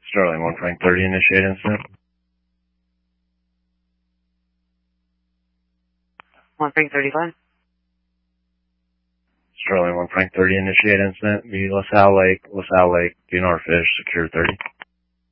Sterling 1 Frank 30, initiate incident. 1 Frank 35. Sterling 1 Frank 30, initiate incident. Be LaSalle Lake, DNR Fish, secure 30.